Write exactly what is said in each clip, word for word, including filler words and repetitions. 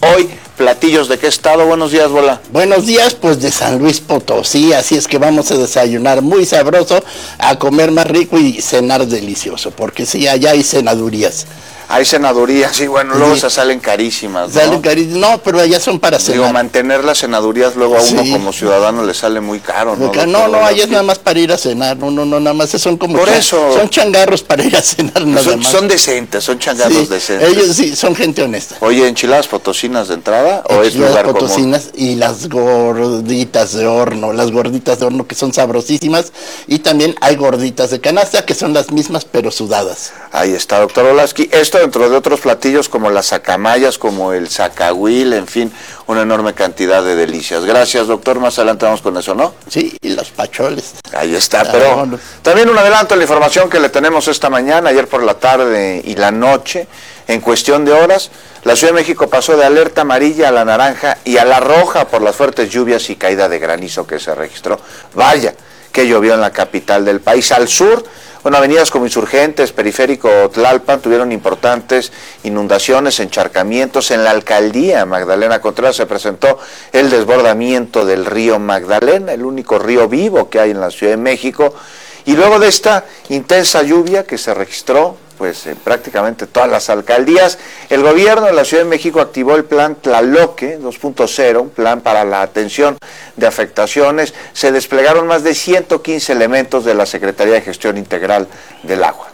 hoy platillos de qué estado. Buenos días, Bola. Buenos días, pues de San Luis Potosí, así es que vamos a desayunar muy sabroso, a comer más rico y cenar delicioso, porque sí, allá hay cenadurías. Hay cenadurías, sí, bueno, luego sí. se salen carísimas, ¿no? Salen carísimas, no, pero allá son para cenar. Digo, mantener las cenadurías luego a uno sí. como ciudadano le sale muy caro, ¿no? No, no, no, allá es nada más para ir a cenar, no, no, no, nada más son como... Por eso... Son changarros para ir a cenar, nada son, más. Son decentes, son changarros sí, decentes. Ellos sí, son gente honesta. Oye, ¿enchiladas potosinas de entrada o es lugar común? Potosinas y las gorditas de horno, las gorditas de horno que son sabrosísimas, y también hay gorditas de canasta que son las mismas pero sudadas. Ahí está, doctor Olavsky. Esto dentro de otros platillos como las sacamayas, como el zacahuil, en fin, una enorme cantidad de delicias. Gracias, doctor. Más adelante vamos con eso, ¿no? Sí, y los pacholes. Ahí está, pero ah, no. también un adelanto de la información que le tenemos esta mañana, ayer por la tarde y la noche. En cuestión de horas, la Ciudad de México pasó de alerta amarilla a la naranja y a la roja por las fuertes lluvias y caída de granizo que se registró. Vaya, que llovió en la capital del país. Al sur, bueno, avenidas como Insurgentes, Periférico, Tlalpan, tuvieron importantes inundaciones, encharcamientos. En la alcaldía Magdalena Contreras se presentó el desbordamiento del río Magdalena, el único río vivo que hay en la Ciudad de México. Y luego de esta intensa lluvia que se registró, pues en prácticamente todas las alcaldías, el gobierno de la Ciudad de México activó el plan Tlaloque dos punto cero, un plan para la atención de afectaciones. Se desplegaron más de ciento quince elementos de la Secretaría de Gestión Integral del Agua.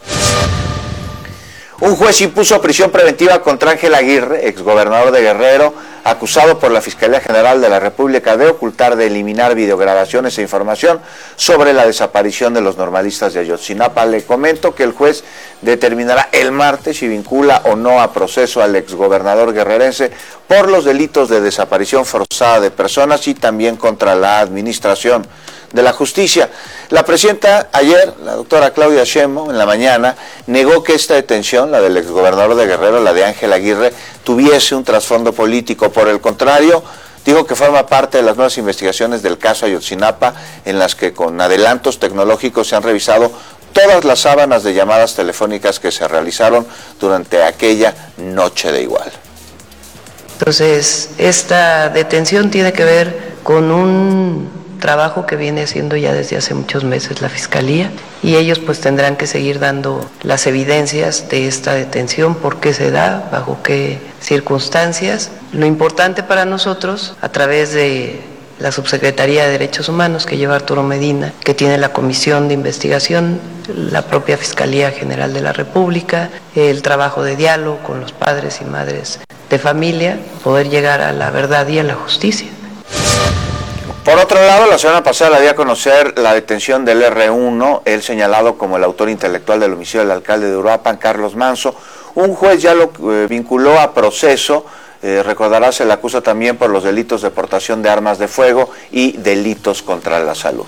Un juez impuso prisión preventiva contra Ángel Aguirre, exgobernador de Guerrero, acusado por la Fiscalía General de la República de ocultar, de eliminar videograbaciones e información sobre la desaparición de los normalistas de Ayotzinapa. Le comento que el juez determinará el martes si vincula o no a proceso al exgobernador guerrerense por los delitos de desaparición forzada de personas y también contra la administración de la justicia. La presidenta ayer, la doctora Claudia Sheinbaum, en la mañana, negó que esta detención, la del exgobernador de Guerrero, la de Ángel Aguirre, tuviese un trasfondo político. Por el contrario, dijo que forma parte de las nuevas investigaciones del caso Ayotzinapa, en las que con adelantos tecnológicos se han revisado todas las sábanas de llamadas telefónicas que se realizaron durante aquella noche de Iguala. Entonces, esta detención tiene que ver con un trabajo que viene haciendo ya desde hace muchos meses la Fiscalía, y ellos pues tendrán que seguir dando las evidencias de esta detención, por qué se da, bajo qué circunstancias. Lo importante para nosotros, a través de la Subsecretaría de Derechos Humanos que lleva Arturo Medina, que tiene la Comisión de Investigación, la propia Fiscalía General de la República, el trabajo de diálogo con los padres y madres de familia, poder llegar a la verdad y a la justicia. Por otro lado, la semana pasada le di a conocer la detención del erre uno, el señalado como el autor intelectual del homicidio del alcalde de Uruapan, Carlos Manso. Un juez ya lo eh, vinculó a proceso, eh, recordará, se le acusa también por los delitos de portación de armas de fuego y delitos contra la salud.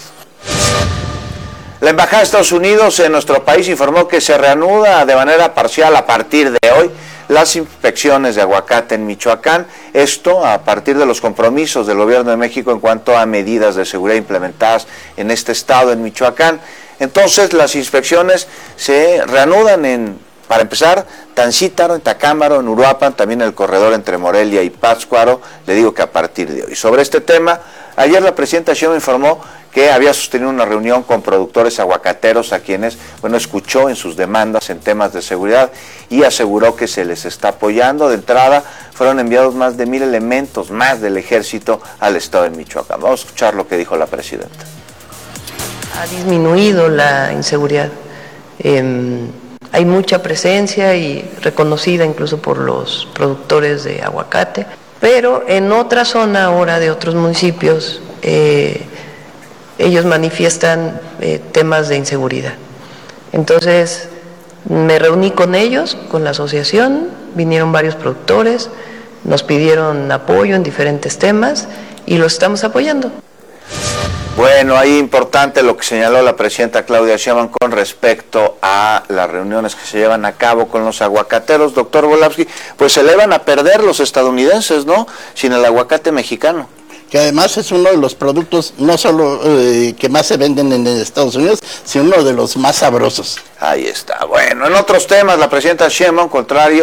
La Embajada de Estados Unidos en nuestro país informó que se reanuda de manera parcial a partir de hoy las inspecciones de aguacate en Michoacán, esto a partir de los compromisos del Gobierno de México en cuanto a medidas de seguridad implementadas en este estado, en Michoacán. Entonces las inspecciones se reanudan en, para empezar, Tancítaro, en Tacámbaro, en Uruapan, también el corredor entre Morelia y Pátzcuaro, le digo que a partir de hoy. Sobre este tema, ayer la presidenta Sheinbaum informó que había sostenido una reunión con productores aguacateros a quienes, bueno, escuchó en sus demandas en temas de seguridad y aseguró que se les está apoyando. De entrada, fueron enviados más de mil elementos más del ejército al estado de Michoacán. Vamos a escuchar lo que dijo la presidenta. Ha disminuido la inseguridad. Eh, hay mucha presencia y reconocida incluso por los productores de aguacate, pero en otra zona ahora de otros municipios, eh, ellos manifiestan eh, temas de inseguridad. Entonces, me reuní con ellos, con la asociación, vinieron varios productores, nos pidieron apoyo en diferentes temas y los estamos apoyando. Bueno, ahí importante lo que señaló la presidenta Claudia Sheinbaum con respecto a las reuniones que se llevan a cabo con los aguacateros. Doctor Olavsky, pues se le van a perder los estadounidenses, ¿no?, sin el aguacate mexicano. Que además es uno de los productos no solo eh, que más se venden en Estados Unidos, sino uno de los más sabrosos. Ahí está. Bueno, en otros temas, la presidenta Sheinbaum, contrario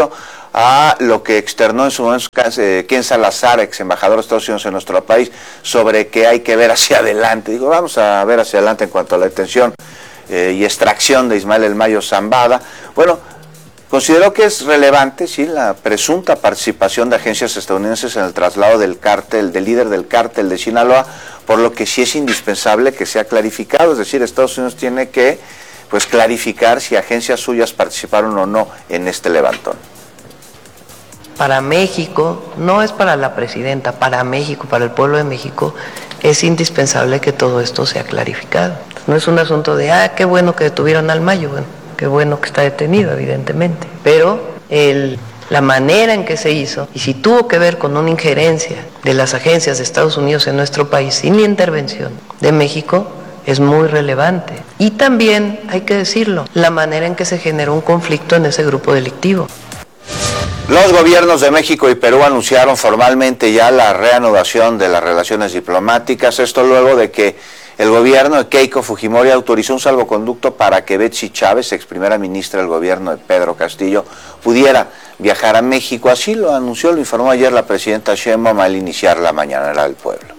a lo que externó en su momento eh, Ken Salazar, ex embajador de Estados Unidos en nuestro país, sobre que hay que ver hacia adelante. Digo, vamos a ver hacia adelante en cuanto a la detención eh, y extracción de Ismael El Mayo Zambada. Bueno, consideró que es relevante, sí, la presunta participación de agencias estadounidenses en el traslado del cártel, del líder del cártel de Sinaloa, por lo que sí es indispensable que sea clarificado, es decir, Estados Unidos tiene que pues clarificar si agencias suyas participaron o no en este levantón. Para México, no es para la presidenta, para México, para el pueblo de México, es indispensable que todo esto sea clarificado. No es un asunto de, ah, qué bueno que detuvieron al Mayo, bueno, qué bueno que está detenido, evidentemente, pero el, la manera en que se hizo, y si tuvo que ver con una injerencia de las agencias de Estados Unidos en nuestro país sin la intervención de México, es muy relevante. Y también, hay que decirlo, la manera en que se generó un conflicto en ese grupo delictivo. Los gobiernos de México y Perú anunciaron formalmente ya la reanudación de las relaciones diplomáticas, esto luego de que el gobierno de Keiko Fujimori autorizó un salvoconducto para que Betsy Chávez, ex primera ministra del gobierno de Pedro Castillo, pudiera viajar a México. Así lo anunció, lo informó ayer la presidenta Sheinbaum al iniciar la Mañanera del Pueblo.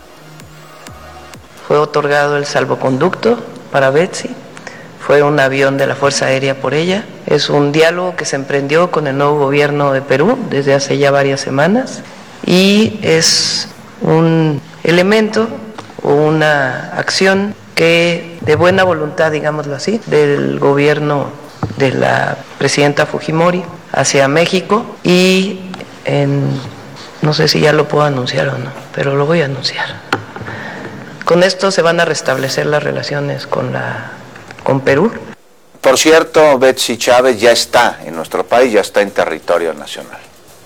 Fue otorgado el salvoconducto para Betsy, fue un avión de la Fuerza Aérea por ella. Es un diálogo que se emprendió con el nuevo gobierno de Perú desde hace ya varias semanas y es un elemento o una acción que de buena voluntad, digámoslo así, del gobierno de la presidenta Fujimori hacia México y en, no sé si ya lo puedo anunciar o no, pero lo voy a anunciar. Con esto se van a restablecer las relaciones con, la, con Perú. Por cierto, Betsy Chávez ya está en nuestro país, ya está en territorio nacional.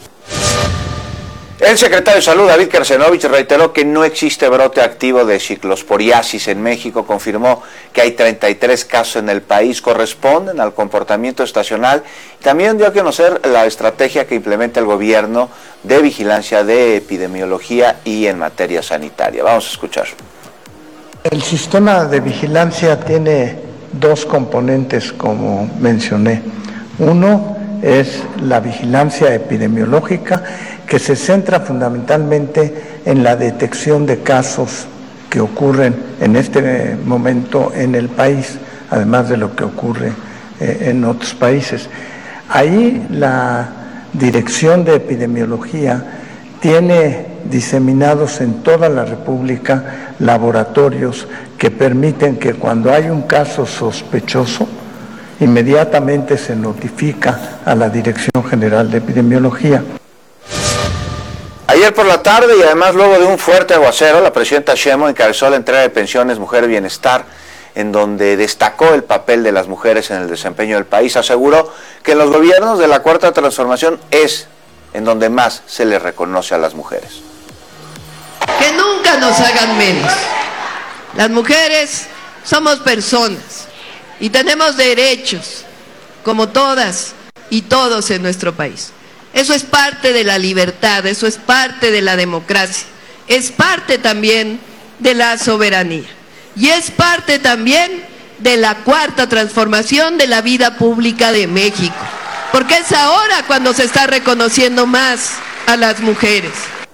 El secretario de Salud, David Kersenovich, reiteró que no existe brote activo de ciclosporiasis en México. Confirmó que hay treinta y tres casos en el país, corresponden al comportamiento estacional. También dio a conocer la estrategia que implementa el gobierno de vigilancia de epidemiología y en materia sanitaria. Vamos a escuchar. El sistema de vigilancia tiene dos componentes, como mencioné. Uno es la vigilancia epidemiológica, que se centra fundamentalmente en la detección de casos que ocurren en este momento en el país, además de lo que ocurre eh, en otros países. Ahí la Dirección de Epidemiología tiene diseminados en toda la República laboratorios que permiten que cuando hay un caso sospechoso, inmediatamente se notifica a la Dirección General de Epidemiología. Ayer por la tarde y además luego de un fuerte aguacero, la presidenta Sheinbaum encabezó la entrega de pensiones Mujer Bienestar, en donde destacó el papel de las mujeres en el desempeño del país. Aseguró que en los gobiernos de la Cuarta Transformación es en donde más se le reconoce a las mujeres. Que nunca nos hagan menos. Las mujeres somos personas y tenemos derechos, como todas y todos en nuestro país. Eso es parte de la libertad, eso es parte de la democracia, es parte también de la soberanía y es parte también de la cuarta transformación de la vida pública de México, porque es ahora cuando se está reconociendo más a las mujeres.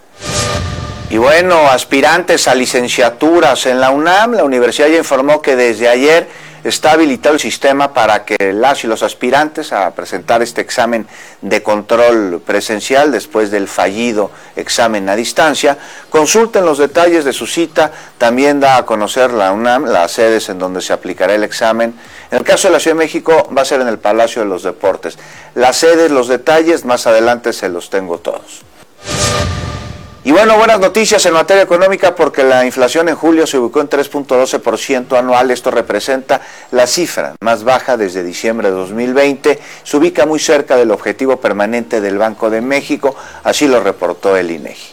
Y bueno, aspirantes a licenciaturas en la UNAM, la universidad ya informó que desde ayer está habilitado el sistema para que las y los aspirantes a presentar este examen de control presencial después del fallido examen a distancia consulten los detalles de su cita. También da a conocer la UNAM las sedes en donde se aplicará el examen. En el caso de la Ciudad de México va a ser en el Palacio de los Deportes. Las sedes, los detalles, más adelante se los tengo todos. Y bueno, buenas noticias en materia económica porque la inflación en julio se ubicó en tres punto doce por ciento anual. Esto representa la cifra más baja desde diciembre de dos mil veinte. Se ubica muy cerca del objetivo permanente del Banco de México, así lo reportó el INEGI.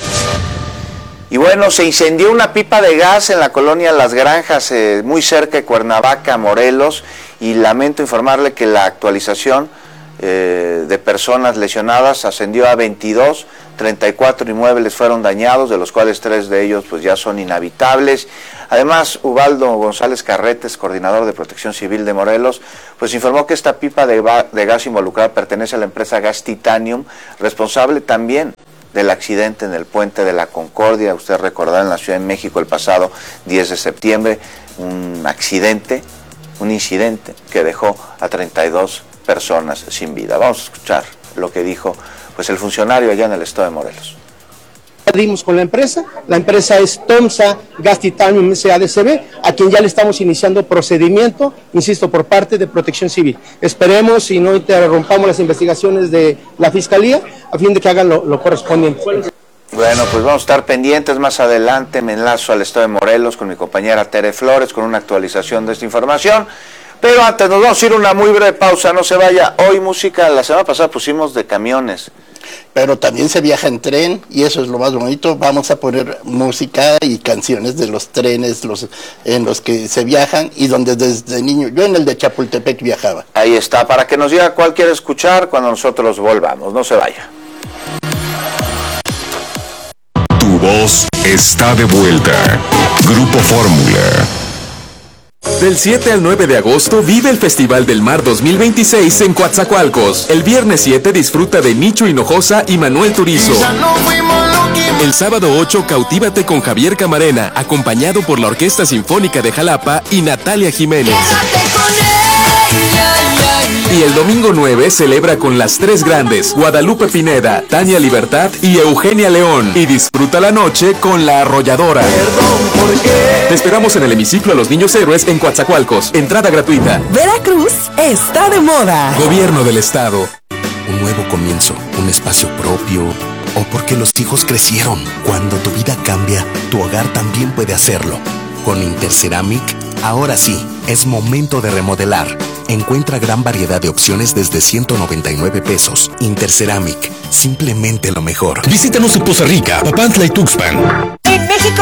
Y bueno, se incendió una pipa de gas en la colonia Las Granjas, eh, muy cerca de Cuernavaca, Morelos, y lamento informarle que la actualización eh, de personas lesionadas ascendió a veintidós, treinta y cuatro inmuebles fueron dañados, de los cuales tres de ellos pues ya son inhabitables. Además, Ubaldo González Carretes, coordinador de Protección Civil de Morelos, pues informó que esta pipa de, de gas involucrada pertenece a la empresa Gas Titanium, responsable también del accidente en el Puente de la Concordia. Usted recordará en la Ciudad de México el pasado diez de septiembre, un accidente, un incidente que dejó a treinta y dos personas sin vida. Vamos a escuchar lo que dijo pues el funcionario allá en el estado de Morelos. Dimos con la empresa, la empresa es Tomsa Gas Titanium S A D C B, a quien ya le estamos iniciando procedimiento, insisto, por parte de Protección Civil. Esperemos y no interrumpamos las investigaciones de la Fiscalía a fin de que hagan lo, lo correspondiente. Bueno, pues vamos a estar pendientes más adelante, me enlazo al estado de Morelos con mi compañera Tere Flores con una actualización de esta información. Pero antes nos vamos a ir a una muy breve pausa, no se vaya. Hoy música, la semana pasada pusimos de camiones. Pero también se viaja en tren y eso es lo más bonito. Vamos a poner música y canciones de los trenes los, en los que se viajan y donde desde niño, yo en el de Chapultepec viajaba. Ahí está, para que nos diga cuál quiere escuchar cuando nosotros volvamos, no se vaya. Tu voz está de vuelta. Grupo Fórmula. Del siete al nueve de agosto vive el Festival del Mar dos mil veintiséis en Coatzacoalcos. El viernes siete disfruta de Nicho Hinojosa y Manuel Turizo. El sábado ocho cautívate con Javier Camarena, acompañado por la Orquesta Sinfónica de Jalapa y Natalia Jiménez. Y el domingo nueve celebra con las tres grandes, Guadalupe Pineda, Tania Libertad y Eugenia León. Y disfruta la noche con La Arrolladora. Te esperamos en el hemiciclo a los Niños Héroes en Coatzacoalcos. Entrada gratuita. Veracruz está de moda. Gobierno del Estado. Un nuevo comienzo, un espacio propio, o porque los hijos crecieron. Cuando tu vida cambia, tu hogar también puede hacerlo. Con Interceramic, ahora sí, es momento de remodelar. Encuentra gran variedad de opciones desde ciento noventa y nueve pesos. Interceramic, simplemente lo mejor. Visítanos en Poza Rica, Papantla y Tuxpan.